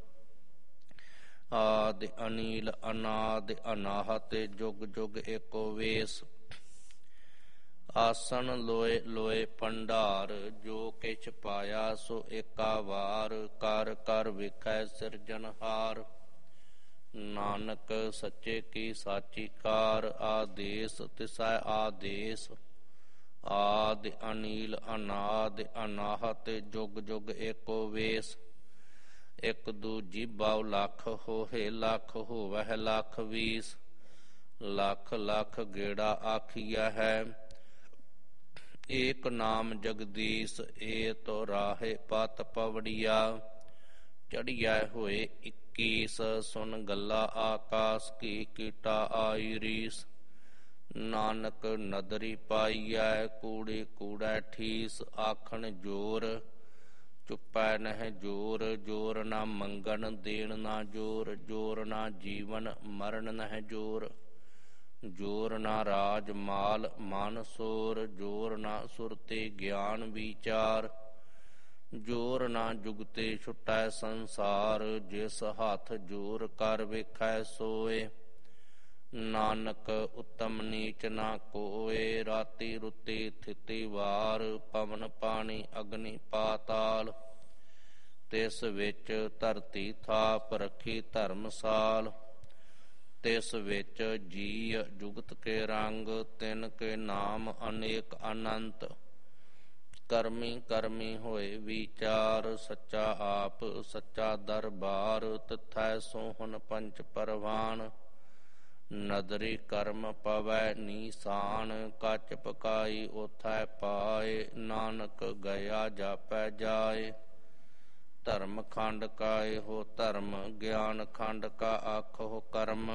ਆਦਿ ਅਨੀਲ ਅਨਾਦ ਅਨਾਹਤ, ਜੁਗ ਜੁਗ ਏਕੋ ਵੇਸ, ਆਸਣ ਲੋਏ ਲੋਏ ਭੰਡਾਰ, ਜੋ ਕਿਛ ਪਾਇਆ ਸੋ ਏਕਾ ਵਾਰ, ਕਰ ਕਰ ਵੇਖੈ ਸਿਰਜਨਹਾਰ, ਨਾਨਕ ਸੱਚੇ ਕੀ ਸਾਚੀ ਕਾਰ, ਆਦੇਸ ਤਿਸੈ ਆਦੇਸ। ਆਦਿ ਅਨੀਲ ਅਨਾਦਿ ਅਨਾਹਤ, ਜੁਗ ਜੁਗ ਏਕੋ ਵੇਸ। ਇਕ ਦੂ ਜੀਭਾ ਲੱਖ, ਹੋਏ ਲੱਖ ਹੋਵੈ ਲੱਖ ਵੀਸ। ਲੱਖ ਲੱਖ ਗੇੜਾ ਆਖੀਆ ਹੈ, ਏਕ ਨਾਮ ਜਗਦੀਸ਼। ਏ ਤੋ ਰਾਹੇ ਪਤ ਪਵੜੀਆ, ਚੜੀਐ ਹੋਏ 21। ਸੁਨ ਗੱਲਾ ਆਕਾਸ ਕੀ, ਕੀਟਾ ਆਈ ਰੀਸ। ਨਾਨਕ ਨਦਰੀ ਪਾਈਐ, ਕੂੜੇ ਕੂੜੈ ਠੀਸ। ਆਖਣ ਜੋਰ ਚੁੱਪੈ ਨਹਿ ਜੋਰ, ਜੋਰ ਨਾ ਮੰਗਣ ਦੇਣ ਨਾ ਜੋਰ। ਜੋਰ ਨਾ ਜੀਵਨ ਮਰਨ ਨਹਿ ਜੋਰ, ਜੋਰ ਨਾ ਰਾਜ ਮਾਲ ਮਨ ਸੋਰ। ਜੋਰ ਨਾ ਸੁਰਤੇ ਗਿਆਨ ਵਿਚਾਰ, ਜੋਰ ਨਾ ਜੁਗਤੇ ਛੁਟੈ ਸੰਸਾਰ। ਜਿਸ ਹੱਥ ਜੋਰ ਕਰ ਵੇਖੈ ਸੋਏ, ਨਾਨਕ ਉੱਤਮ ਨੀਚ ਨਾ ਕੋਏ। ਰਾਤੀ ਰੁੱਤੀ ਥਿਤੀ ਵਾਰ, ਪਵਨ ਪਾਣੀ ਅਗਨੀ ਪਾਤਾਲ। ਤਿਸ ਵਿੱਚ ਧਰਤੀ ਥਾਪ, ਰੱਖੀ ਧਰਮਸਾਲ। ਤਿਸ ਵਿੱਚ ਜੀਅ ਜੁਗਤ ਕੇ ਰੰਗ, ਤਿਨ ਕੇ ਨਾਮ ਅਨੇਕ ਅਨੰਤ। ਕਰਮੀ ਕਰਮੀ ਹੋਏ ਵਿਚਾਰ, ਸੱਚਾ ਆਪ ਸੱਚਾ ਦਰਬਾਰ। ਤਿਥੈ ਸੋਹਣ ਪੰਚ ਪਰਵਾਨ, ਨਦਰੀ ਕਰਮ ਪਵੈ ਨੀਸਾਨ। ਕੱਚ ਪਕਾਈ ਓਥੈ ਪਾਏ, ਨਾਨਕ ਗਿਆ ਜਾਪੈ ਜਾਏ। ਧਰਮ ਖੰਡ ਕਾ ਇਹੋ ਧਰਮ, ਗਿਆਨ ਖੰਡ ਕਾ ਆਖੋ ਕਰਮ।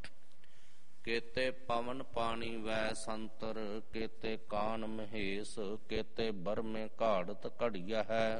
ਕੇਤੇ ਪਵਨ ਪਾਣੀ ਵੈ ਸੰਤਰ, ਕੇਤੇ ਕਾਨ ਮਹੇਸ਼। ਕੇਤੇ ਬਰਮੇ ਘਾੜਤ ਘੜੀਆ ਹੈ,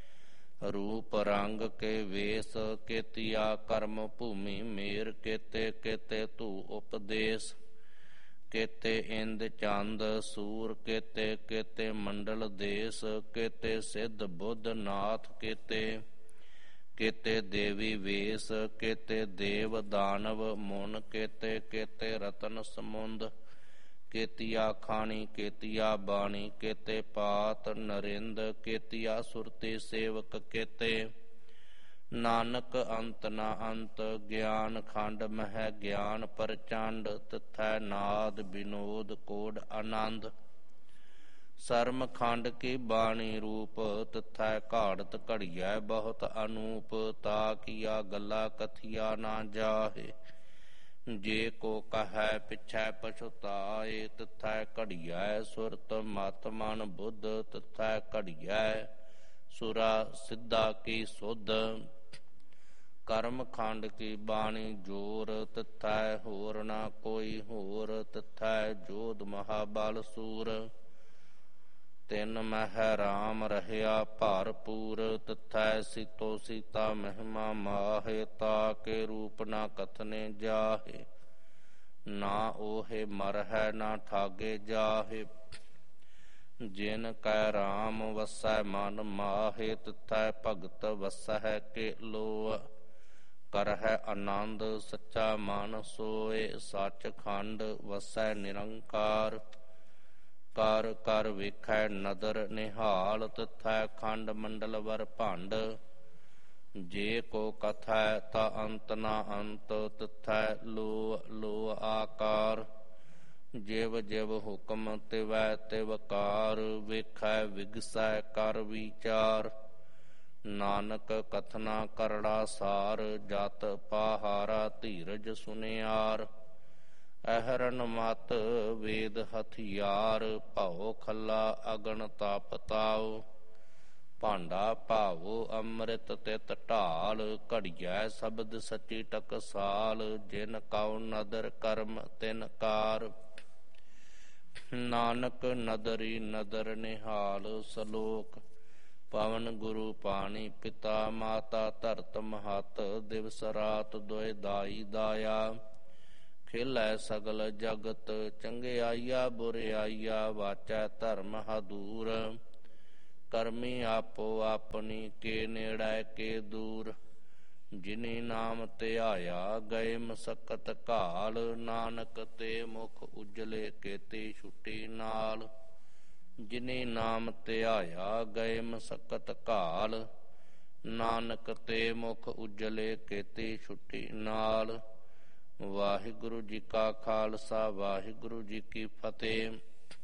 ਰੂਪ ਰੰਗ ਕੇ ਵੇਸ। ਕੇਤੀਆ ਕਰਮ ਭੂਮੀ ਮੇਰ, ਕੇਤੇ ਕੇਤੇ ਧੂ ਉਪਦੇਸ। ਕੇਤੇ ਇੰਦ ਚੰਦ ਸੂਰ, ਕੇਤੇ ਕੇਤੇ ਮੰਡਲ ਦੇਸ। ਕੇਤੇ ਸਿੱਧ ਬੁੱਧ ਨਾਥ, ਕੇਤੇ ਕੇਤੇ ਦੇਵੀ ਵੇਸ। ਕੇਤੇ ਦੇਵ ਦਾਨਵ ਮੁਨ, ਕੇਤੇ ਕੇਤੇ ਰਤਨ ਸਮੁੰਦ। ਕੇਤੀਆ ਖਾਣੀ ਕੇਤੀਆ ਬਾਣੀ, ਕੇਤੇ ਪਾਤ ਨਰਿੰਦ। ਕੇਤੀਆ ਸੁਰਤੀ ਸੇਵਕ ਕੇਤੇ, ਨਾਨਕ ਅੰਤ ਨਾ ਅੰਤ। ਗਿਆਨ ਖੰਡ ਮਹਿ ਗਿਆਨ ਪ੍ਰਚੰਡ, ਤਿਥੈ ਨਾਦ ਵਿਨੋਦ ਕੋਡ ਆਨੰਦ। ਸਰਮ ਖੰਡ ਕੀ ਬਾਣੀ ਰੂਪ, ਤਿਥੈ ਘਾੜਤ ਘੜੀਐ ਬਹੁਤ ਅਨੂਪ। ਤਾ ਕੀਆ ਗੱਲਾ ਕਥੀਆ ਨਾ ਜਾਹੇ, ਜੇ ਕੋ ਕਹੈ ਪਿਛੈ ਪਛੁਤਾਏ। ਤਿਥੈ ਘੜੀਐ ਸੁਰਤ ਮਤ ਮਨ ਬੁੱਧ, ਤਿਥੈ ਘੜੀਐ ਸੁਰਾ ਸਿੱਧਾ ਕੀ ਸੁਧ। ਕਰਮ ਖੰਡ ਕੀ ਬਾਣੀ ਜੋਰ, ਤਿਥੈ ਹੋਰ ਨਾ ਕੋਈ ਹੋਰ। ਤਿਥੈ ਜੋਧ ਮਹਾਬਲ ਸੂਰ, ਤਿਨ ਮਹਿ ਰਾਮ ਰਹਿਆ ਭਰਪੂਰ। ਤਿਥੈ ਸੀਤੋ ਸੀਤਾ ਮਹਿਮਾ ਮਾਹੇ, ਤਾ ਕੇ ਰੂਪ ਨਾ ਕਥਨੇ ਜਾਹੇ। ਨਾ ਓਹੇ ਮਰਹੈ ਨਾ ਠਾਗੇ ਜਾਹੇ, ਜਿਨ ਕੈ ਰਾਮ ਵਸੈ ਮਨ ਮਾਹੇ। ਤਿਥੈ ਭਗਤ ਵਸਹਿ ਕੇ ਲੋਅ, ਕਰਹਿ ਆਨੰਦ ਸੱਚਾ ਮਨ ਸੋਏ। ਸੱਚ ਖੰਡ ਵਸੈ ਨਿਰੰਕਾਰ, ਕਰ ਕਰ ਵੇਖੈ ਨਦਰ ਨਿਹਾਲ। ਤਿਥੈ ਖੰਡ ਮੰਡਲ ਵਰ ਭੰਡ, ਜੇ ਕੋ ਕਥੈ ਤਾ ਅੰਤ ਨਾ ਅੰਤ। ਤਿਥੈ ਲੋਅ ਲੋਅ ਆਕਾਰ, ਜਿਵ ਜਿਵ ਹੁਕਮ ਤਿਵੈ ਤਿਵ ਕਾਰ। ਵੇਖੈ ਵਿਗਸੈ ਕਰ ਵਿਚਾਰ, ਨਾਨਕ ਕਥਨਾ ਕਰੜਾ ਸਾਰ। ਜਤ ਪਾਹਾਰਾ ਧੀਰਜ ਸੁਨਿਆਰ, ਅਹਰਨ ਮਤ ਵੇਦ ਹਥਿਆਰ। ਭਉ ਖੱਲਾ ਅਗਨ ਤਪ ਤਾਉ, ਭਾਂਡਾ ਭਾਵੋ ਅੰਮ੍ਰਿਤ ਤਿਤ ਢਾਲ। ਘੜੀਐ ਸ਼ਬਦ ਸੱਚੀ ਟਕਸਾਲ, ਜਿਨ ਕਉ ਨਦਰ ਕਰਮ ਤਿਨ ਕਾਰ। ਨਾਨਕ ਨਦਰੀ ਨਦਰ ਨਿਹਾਲ। ਸਲੋਕ ਪਵਨ ਗੁਰੂ ਪਾਣੀ ਪਿਤਾ, ਮਾਤਾ ਧਰਤ ਮਹਤ। ਦਿਵਸ ਰਾਤ ਦੁਇ ਦਾਈ ਦਾਇਆ, ਖੇਲੈ ਸਗਲ ਜਗਤ। ਚੰਗਿਆਈਆ ਬੁਰਿਆਈਆ, ਵਾਚੈ ਧਰਮ ਹਦੂਰ। ਕਰਮੀ ਆਪੋ ਆਪਣੀ, ਕੇ ਨੇੜੈ ਕੇ ਦੂਰ। ਜਿਨੀ ਨਾਮ ਧਿਆਇਆ, ਗਏ ਮਸਕਤ ਘਾਲ। ਨਾਨਕ ਤੇ ਮੁਖ ਉਜਲੇ, ਕੇਤੀ ਛੁਟੀ ਨਾਲ। ਜਿਨੀ ਨਾਮ ਧਿਆਇਆ, ਗਏ ਮਸਕਤ ਘਾਲ। ਨਾਨਕ ਤੇ ਮੁਖ ਉਜਲੇ ਕੀਤੀ ਛੁੱਟੀ ਨਾਲ। ਵਾਹਿਗੁਰੂ ਜੀ ਕਾ ਖਾਲਸਾ ਵਾਹਿਗੁਰੂ ਜੀ ਕੀ ਫਤਿਹ।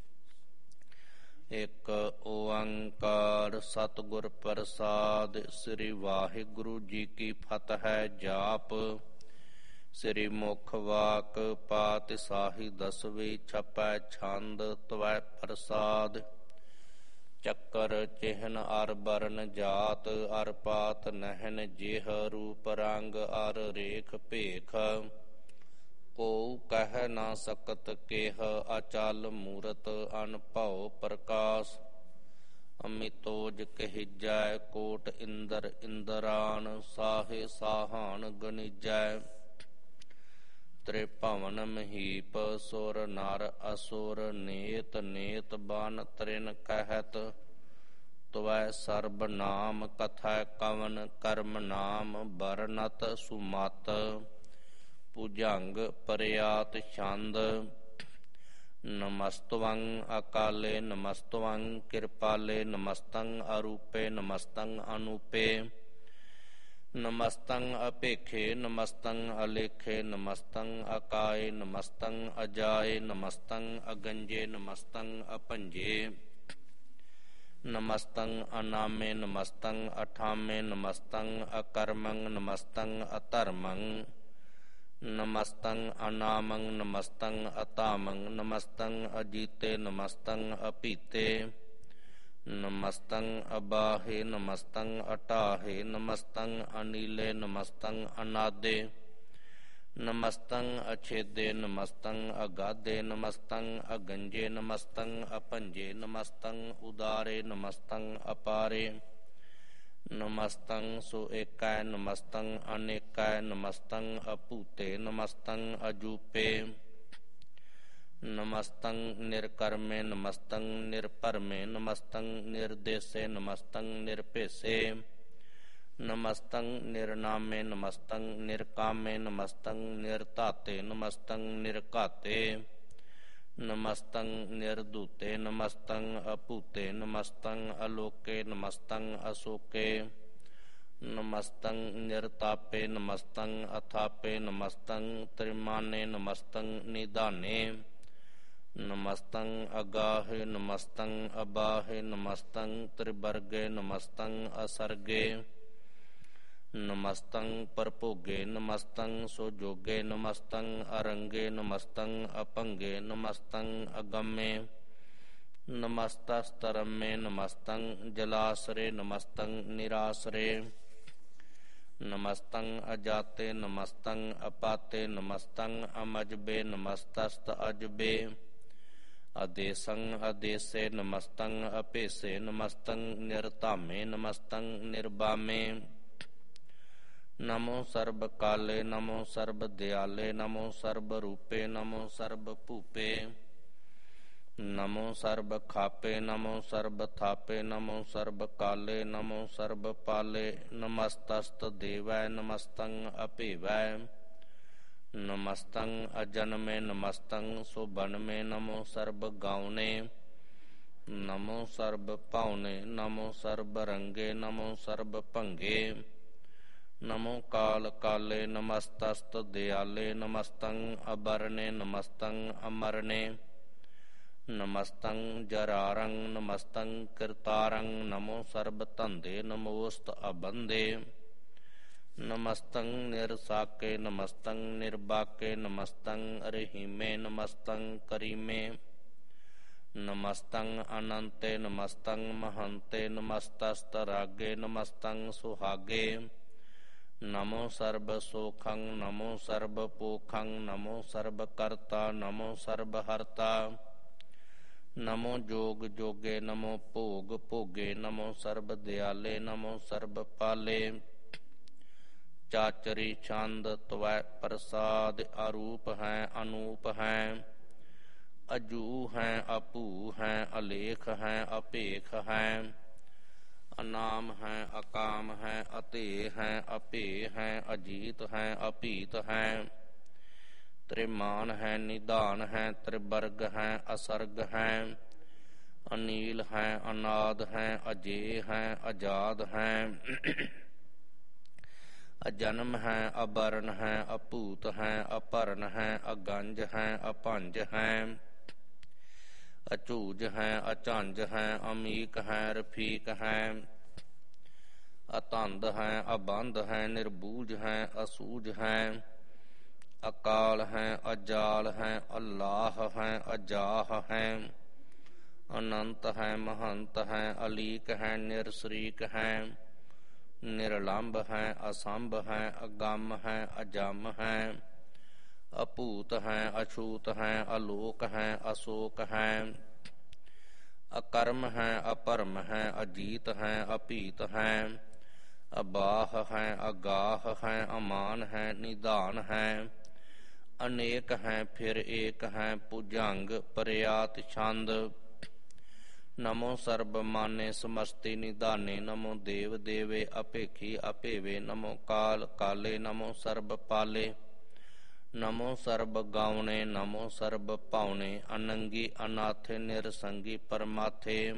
ਇੱਕ ਓੰਕਾਰ ਸਤਿਗੁਰ ਪ੍ਰਸਾਦਿ। ਸ੍ਰੀ ਵਾਹਿਗੁਰੂ ਜੀ ਕੀ ਫਤਿਹ। ਜਾਪ ਸ੍ਰੀ ਮੁਖ ਵਾਕ ਪਾਤਿਸਾਹੀ ਦਸਵੀਂ ਛਪੈ ਛੰਦ ਤਵੈ ਪ੍ਰਸਾਦ। ਚੱਕਰ ਚਿਹਨ ਅਰ ਬਰਨ ਜਾਤ ਅਰ ਪਾਤ ਨਹਿਨ ਜਿਹ ਰੂਪ ਰੰਗ ਅਰ ਰੇਖ ਭੇਖ। ਕੋ ਕਹਿ ਨਾ ਸਕਤ ਕੇਹ ਅਚਲ ਮੂਰਤ ਅਨਭਉ ਪ੍ਰਕਾਸ਼। ਅਮਿਤੋਜ ਕਹਿਜੈ ਕੋਟ ਇੰਦਰ ਇੰਦਰਾਨ ਸਾਹੇ ਸਾਹਾਨ ਗਣਿਜੈ। ਤ੍ਰਿਭਵਨ ਮਹੀਪ ਸੁਰ ਨਰ ਅਸੁਰ ਨੇਤ ਨੇਤ ਬਨ ਤ੍ਰਿਨ ਕਹਿਤ। ਤਵੈ ਸਰਬ ਨਾਮ ਕਥੈ ਕਵਨ ਕਰਮ ਨਾਮ ਬਰਨਤ ਸੁਮਤ। ਭੁਜੰਗ ਪਰਿਆਤ ਛੰਦ। ਨਮਸਤਵੰ ਅਕਾਲੇ ਨਮਸਤਵੰ ਕਿਰਪਾਲੇ ਨਮਸਤੰ ਅਰੂਪੇ ਨਮਸਤੰ ਅਨੂਪੇ। ਨਮਸਤੰ ਅਪੇਖੇ ਨਮਸਤੰ ਅਲੇਖੇ ਨਮਸਤੰ ਅਕਾਏ ਨਮਸਤੰ ਅਜਾਏ ਨਮਸਤੰ ਅਗੰਜੇ ਨਮਸਤੰ ਅਭੰਜੇ। ਨਮਸਤੰ ਅਨਾਮੇ ਨਮਸਤੰ ਅਠਾਮੇ ਨਮਸਤੰ ਅਕਰਮੰ ਨਮਸਤੰ ਅਧਰਮੰ। ਨਮਸਤੰ ਅਨਾਮੰ ਨਮਸਤੰ ਅਤਾਮੰ ਨਮਸਤੰ ਅਜੀਤੇ ਨਮਸਤੰ ਅਪੀਤੇ। ਨਮਸਤੰ ਅਬਾਹੇ ਨਮਸਤੰ ਅਟਾਹੇ ਨਮਸਤੰ ਅਨੀਲੇ ਨਮਸਤੰ ਅਨਾਦੇ। ਨਮਸਤੰ ਅਛੇਦੇ ਨਮਸਤੰ ਅਗਾਧੇ ਨਮਸਤੰ ਅਗੰਜੇ ਨਮਸਤੰ ਅਭੰਜੇ ਨਮਸਤੰ ਉਦਾਰੇ ਨਮਸਤੰ ਅਪਾਰੇ। ਨਮਸਤੰ ਸੋ ਏਕੈ ਨਮਸਤੰ ਅਨੇਕੈ ਨਮਸਤੰ ਅਭੂਤੇ ਨਮਸਤੰ ਅਜੂਪੇ। ਨਮਸਤੰ ਨਿਰਕਰਮੇ ਨਮਸਤੰ ਨਿਰਭਰਮੇ ਨਮਸਤੰ ਨਿਰਦੇਸੇ ਨਮਸਤੰ ਨਿਰਭੇਸੇ। ਨਮਸਤੰ ਨਿਰਨਾਮੇ ਨਮਸਤੰ ਨਿਰਕਾਮੇ ਨਮਸਤੰ ਨਿਰਧਾਤੇ ਨਮਸਤੰ ਨਿਰਘਾਤੇ। ਨਮਸਤੰ ਨਿਰਧੂਤੇ ਨਮਸਤੰ ਅਭੂਤੇ ਨਮਸਤੰ ਅਲੋਕੇ ਨਮਸਤੰ ਅਸੋਕੇ। ਨਮਸਤੰ ਨਿਰਤਾਪੇ ਨਮਸਤੰ ਅਥਾਪੇ ਨਮਸਤੰ ਤ੍ਰਿਮਾਨੇ ਨਮਸਤੰ ਨਿਧਾਨੇ। ਨਮਸਤੰ ਅਗਾਹੇ ਨਮਸਤੰ ਅਬਾਹੇ ਨਮਸਤੰ ਤ੍ਰਿਵਰਗੇ ਨਮਸਤੰ ਅਸਰਗੇ। ਨਮਸਤੰ ਪਰਭੋਗੇ ਨਮਸਤੰ ਸੁਜੋਗੇ ਨਮਸਤੰ ਅਰੰਗੇ ਨਮਸਤੰ ਅਭੰਗੇ ਨਮਸਤੰ ਅਗੰਮੇ। ਨਮਸਤਸਤਰਮੇ ਨਮਸਤੰ ਜਲਾਸਰੇ ਨਮਸਤੰ ਨਿਰਾਸਰੇ। ਨਮਸਤੰ ਅਜਾਤੇ ਨਮਸਤੰ ਅਪਾਤੇ ਨਮਸਤੰ ਅਮਜਬੇ ਨਮਸਤਸਤ ਅਜਬੇ। ਅਦੇਸੰ ਅਦੇਸੇ ਨਮਸਤੰ ਅਭੇਸੇ ਨਮਸਤੰ ਨਿਰਧਾਮੇ ਨਮਸਤੰ ਨਿਰਬਾਮੇ। ਨਮੋ ਸਰਬ ਕਾਲੇ ਨਮੋ ਸਰਬ ਦਿਆਲੇ ਨਮੋ ਸਰਬ ਰੂਪੇ ਨਮੋ ਸਰਬ ਭੂਪੇ। ਨਮੋ ਸਰਬ ਖਾਪੇ ਨਮੋ ਸਰਬ ਥਾਪੇ ਨਮੋ ਸਰਬ ਕਾਲੇ ਨਮੋ ਸਰਬ ਪਾਲੇ। ਨਮਸਤਸਤ ਦੇਵੈ ਨਮਸਤੰ ਅਭੇਵੈ। ਨਮਸਤੰ ਅਜਨਮੇ ਨਮਸਤੰ ਸੁਬਨਮੇ ਨਮੋ ਸਰਬ ਗਾਉਨੇ। ਨਮੋ ਸਰਬ ਭਾਉਨੇ ਨਮੋ ਸਰਬ ਰੰਗੇ ਨਮੋ ਸਰਬ ਭੰਗੇ। ਨਮੋ ਕਾਲ ਕਾਲੇ ਨਮਸਤਸਤ ਦਿਆਲੇ ਨਮਸਤੰ ਅਬਰਨੇ ਨਮਸਤੰ ਅਮਰਨੇ। ਨਮਸਤੰ ਜਰਾਰੰ ਨਮਸਤੰ ਕਿਰਤਾਰੰ ਨਮੋ ਸਰਬ ਧੰਦੇ ਨਮੋਸਤ ਅਬੰਦੇ। ਨਮਸਤੰ ਨਿਰਸਾਕੇ ਨਮਸਤੰ ਨਿਰਬਾਕੇ ਨਮਸਤੰ ਰਹੀਮੇ ਨਮਸਤੰ ਕਰੀਮੇ। ਨਮਸਤੰ ਅਨੰਤੇ ਨਮਸਤੰ ਮਹੰਤੇ ਨਮਸਤਸਤ ਰਾਗੇ ਨਮਸਤੰ ਸੁਹਾਗੇ। ਨਮੋ ਸਰਬ ਸੋਖੰ ਨਮੋ ਸਰਬ ਪੋਖੰ ਨਮੋ ਸਰਬ ਕਰਤਾ ਨਮੋ ਸਰਬ ਹਰਤਾ। ਨਮੋ ਜੋਗ ਜੋਗੇ ਨਮੋ ਭੋਗ ਭੋਗੇ ਨਮੋ ਸਰਬ ਦਿਆਲੇ ਨਮੋ ਸਰਬ ਪਾਲੇ। ਚਾਚਰੀ ਛੰਦ ਤਵੈ ਪ੍ਰਸਾਦ। ਅਰੂਪ ਹੈ ਅਨੂਪ ਹੈ ਅਜੂ ਹੈ ਅਭੂ ਹੈ ਅਲੇਖ ਹੈ ਅਭੇਖ ਹੈ। ਅਨਾਮ ਹੈ ਅਕਾਮ ਹੈ ਅਤੇਹ ਹੈ ਅਭੇ ਹੈ ਅਜੀਤ ਹੈ ਅਭੀਤ ਹੈ। ਤ੍ਰਿਮਾਨ ਹੈ ਨਿਧਾਨ ਹੈ ਤ੍ਰਿਵਰਗ ਹੈ ਅਸਰਗ ਹੈ। ਅਨੀਲ ਹੈ ਅਨਾਦ ਹੈ ਅਜੇ ਹੈ ਅਜਾਦ ਹੈ। ਅਜਨਮ ਹੈ, ਅਬਰਨ ਹੈ, ਅਭੂਤ ਹੈ, ਅਭਰਨ ਹੈ, ਅਗੰਜ ਹੈ, ਅਭੰਜ ਹੈ, ਅਝੂਜ ਹੈ, ਅਝੰਜ ਹੈ, ਅਮੀਕ ਹੈ, ਰਫੀਕ ਹੈ, ਅਤੰਦ ਹੈ, ਅਬੰਧ ਹੈ, ਨਿਰਬੂਜ ਹੈ, ਅਸੂਝ ਹੈ, ਅਕਾਲ ਹੈ, ਅਜਾਲ ਹੈ, ਅਲਾਹ ਹੈ, ਅਜਾਹ ਹੈ, ਅਨੰਤ ਹੈ, ਮਹੰਤ ਹੈ, ਅਲੀਕ ਹੈ, ਨਿਰਸਰੀਕ ਹੈ, ਨਿਰਲੰਭ ਹੈ, ਅਸੰਭ ਹੈ, ਅਗੰਮ ਹੈ, ਅਜਮ ਹੈ, ਅਭੂਤ ਹੈ, ਅਛੂਤ ਹੈ, ਅਲੋਕ ਹੈ, ਅਸ਼ੋਕ ਹੈ, ਅਕਰਮ ਹੈ, ਅਪਰਮ ਹੈ, ਅਜੀਤ ਹੈ, ਅਭੀਤ ਹੈ, ਅਬਾਹ ਹੈ, ਅਗਾਹ ਹੈ, ਅਮਾਨ ਹੈ, ਨਿਧਾਨ ਹੈ, ਅਨੇਕ ਹੈ, ਫਿਰ ਏਕ ਹੈ, ਭੁਜੰਗ ਪਰਿਆਤ ਛੰਦ। ਨਮੋ ਸਰਬ ਮਾਨੇ ਸਮਸਤੀ ਨਿਧਾਨੇ, ਨਮੋ ਦੇਵ ਦੇਵੇ ਅਪੇਖੀ ਅਪੇਵੇ, ਨਮੋ ਕਾਲ ਕਾਲੇ, ਨਮੋ ਸਰਬ ਪਾਲੇ, ਨਮੋ ਸਰਬ ਗਾਉਣੇ, ਨਮੋ ਸਰਬ ਭਾਉਣੇ, ਅਨੰਗੀ ਅਨਾਥੇ ਨਿਰਸੰਗੀ ਪਰਮਾਥੇ,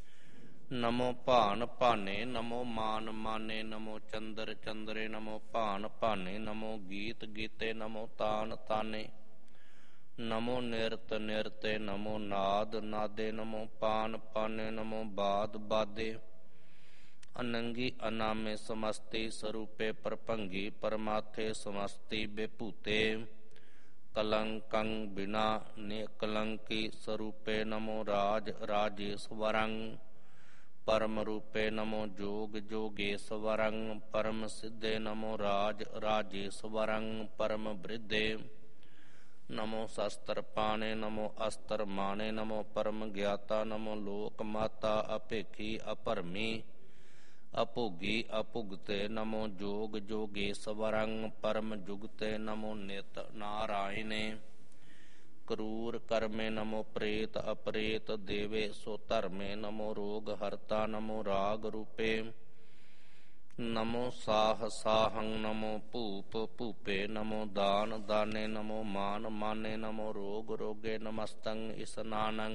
ਨਮੋ ਭਾਨ ਭਾਨੇ, ਨਮੋ ਮਾਨ ਮਾਨੇ, ਨਮੋ ਚੰਦਰ ਚੰਦਰੇ, ਨਮੋ ਭਾਨ ਭਾਨੇ, ਨਮੋ ਗੀਤ ਗੀਤੇ, ਨਮੋ ਤਾਨ ਤਾਨੇ, ਨਮੋ ਨਿਰਤ ਨਿਰਤੇ, ਨਮੋ ਨਾਦ ਨਾਦੇ, ਨਮੋ ਪਾਨ ਪਾਨੇ, ਨਮੋ ਬਾਦ ਬਾਦੇ, ਅਨੰਗੀ ਅਨਾਮੇ ਸਮਸਤੀ ਸਰੂਪੇ ਪਰਭੰਗੀ ਪਰਮਾਥੇ, ਸਮਸਤੀ ਬੇਭੂਤੇ ਕਲੰਕੰ ਬਿਨਾ ਨਿਕਲੰਕੀ ਸਰੂਪੇ, ਨਮੋ ਰਾਜ ਰਾਜੇਸ਼ਵਰੰ ਪਰਮ ਰੂਪੇ, ਨਮੋ ਜੋਗ ਜੋਗੇਸ਼ਵਰੰ ਪਰਮ ਸਿੱਧੇ, ਨਮੋ ਰਾਜ ਰਾਜੇਸ਼ਵਰੰ ਪਰਮ ਬ੍ਰਿਧੇ, ਨਮੋ ਸ਼ਸਤਰ ਪਾਣੇ, ਨਮੋ ਅਸਤਰ ਮਾਣੇ, ਨਮੋ ਪਰਮ ਗਿਆਤਾ, ਨਮੋ ਲੋਕ ਮਾਤਾ ਅਭੇਖੀ ਅਭਰਮੀ ਅਭੋਗੀ ਅਭੁਗਤੇ, ਨਮੋ ਜੋਗ ਜੋਗੇਸ਼ਵਰੰ ਪਰਮ ਜੁਗਤੇ, ਨਮੋ ਨਿਤ ਨਾਰਾਇਣੇ ਕਰੂਰ ਕਰਮੇ, ਨਮੋ ਪ੍ਰੇਤ ਅਪਰੇਤ ਦੇਵੇ ਸੋ ਧਰਮੇ, ਨਮੋ ਰੋਗ ਹਰਤਾ, ਨਮੋ ਰਾਗ ਰੂਪੇ, ਨਮੋ ਸਾਹ ਸਾਹੰ, ਨਮੋ ਭੂਪ ਭੂਪੇ, ਨਮੋ ਦਾਨ ਦਾਨੇ, ਨਮੋ ਮਾਨ ਮਾਨੇ, ਨਮੋ ਰੋਗ ਰੋਗੇ, ਨਮਸਤੰ ਇਸਨਾਨੰ,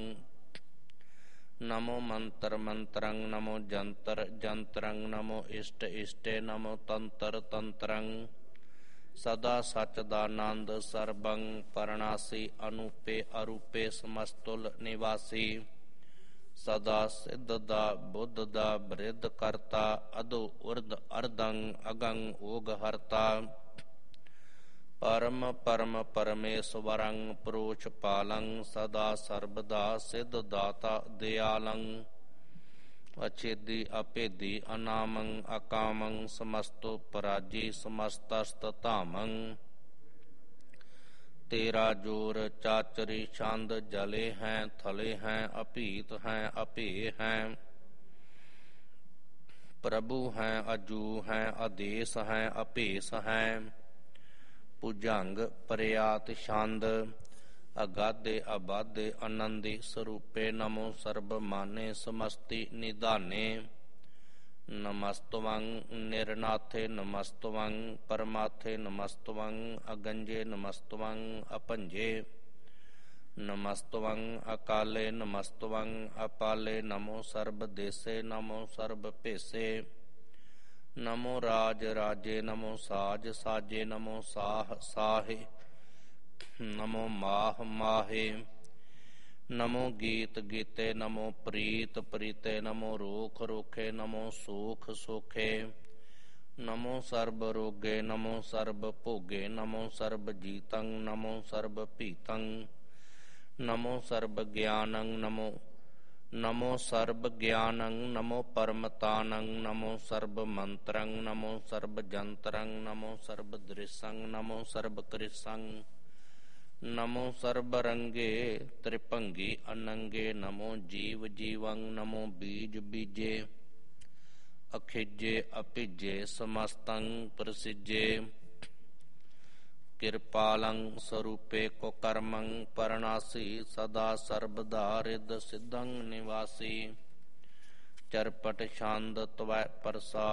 ਨਮੋ ਮੰਤਰ ਮੰਤਰੰ, ਨਮੋ ਜੰਤਰ ਜੰਤਰੰ, ਨਮੋ ਇਸ਼ਟ ਇਸ਼ਟੇ, ਨਮੋ ਤੰਤਰ ਤੰਤਰੰ, ਸਦਾ ਸਚ ਦਾਨੰਦ ਸਰਬੰ ਪਰਣਾਸੀ, ਅਨੂਪੇ ਅਰੂਪੇ ਸਮਸਤੁਲ ਨਿਵਾਸੀ, ਸਦਾ ਸਿੱਧ ਦਾ ਬੁੱਧ ਦਾ ਬ੍ਰਿਧ ਕਰਤਾ, ਅਦੋ ਉਰਧ ਅਰਧੰ ਅਗੰ ਓਗ ਹਰਤਾ, ਪਰਮ ਪਰਮ ਪਰਮੇਸ਼ਵਰੰ ਪ੍ਰੋਛ ਪਾਲੰ, ਸਦਾ ਸਰਬਦਾ ਸਿੱਧ ਦਾਤਾ ਦਿਆਲੰ, ਅਛੇਦੀ ਅਭੇਦੀ ਅਨਾਮੰ ਅਕਾਮੰ, ਸਮਸਤੋ ਪਰਾਜੀ ਸਮਸਤਸਤ ਧਾਮੰ, ਤੇਰਾ ਜੋਰ ਚਾਚਰੀ ਛੰਦ, ਜਲੇ ਹੈ ਥਲੇ ਹੈ, ਅਭੀਤ ਹੈ ਅਭੇ ਹੈ, ਪ੍ਰਭੂ ਹੈ ਅਜੂ ਹੈ, ਆਦੇਸ ਹੈ ਅਭੇਸ ਹੈ, ਭੁਜੰਗ ਪਰਿਆਤ ਛੰਦ, ਅਗਾਧੇ ਅਬਾਧੇ ਆਨੰਦੀ ਸਰੂਪੇ, ਨਮੋ ਸਰਬ ਮਾਨੇ ਸਮਸਤੀ ਨਿਧਾਨੇ, ਨਮਸਤਵੰ ਨਿਰਨਾਥੇ, ਨਮਸਤਵੰ ਪਰਮਾਥੇ, ਨਮਸਤਵੰ ਅਗੰਜੇ, ਨਮਸਤਵੰ ਅਭੰਜੇ, ਨਮਸਤਵੰ ਅਕਾਲੇ, ਨਮਸਤਵੰ ਅਪਾਲੇ, ਨਮੋ ਸਰਬ ਦੇਸੇ, ਨਮੋ ਸਰਬ ਭੇਸੇ, ਨਮੋ ਰਾਜ ਰਾਜੇ, ਨਮੋ ਸਾਜ ਸਾਜੇ, ਨਮੋ ਸਾਹ ਸਾਹੇ, ਨਮੋ ਮਾਹ ਮਾਹੇ, ਨਮੋ ਗੀਤ ਗੀਤੇ, ਨਮੋ ਪ੍ਰੀਤ ਪ੍ਰੀਤੇ, ਨਮੋ ਰੋਖ ਰੋਖੇ, ਨਮੋ ਸੋਖ ਸੋਖੇ, ਨਮੋ ਸਰਬ ਰੋਗੇ, ਨਮੋ ਸਰਬ ਭੋਗੇ, ਨਮੋ ਸਰਬ ਜੀਤੰ, ਨਮੋ ਸਰਬ ਭੀਤੰ, ਨਮੋ ਸਰਬ ਗਿਆਨੰ, ਨਮੋ ਸਰਬ ਗਿਆਨੰ, ਨਮੋ ਪਰਮਤਾਨੰ, ਨਮੋ ਸਰਬ ਮੰਤਰੰ, ਨਮੋ ਸਰਬ ਜੰਤਰੰ, ਨਮੋ ਸਰਬ ਦ੍ਰਿਸ਼ੰ, ਨਮੋ ਸਰਬ ਕ੍ਰਿਸ਼ੰ, ਨਮੋ ਸਰਬ ਰੰਗੇ ਤ੍ਰਿਭੰਗੀ ਅਨੰਗੇ, ਨਮੋ ਜੀਵ ਜੀਵੰ, ਨਮੋ ਬੀਜ ਬੀਜੇ, ਅਖਿਜੇ ਅਭਿਜੇ, ਸਮਸਤੰ ਪ੍ਰਸਿਜੇ, ਕਿਰਪਾਲੰ ਸਰੂਪੇ ਕੁਕਰਮੰ ਪਰਣਾਸੀ, ਸਦਾ ਸਰਬਦਾ ਰਿਦ ਸਿੱਧੰ ਨਿਵਾਸੀ, ਚਰਪਟ ਛੰਦ ਤਵੈ ਪ੍ਰਸਾਦ।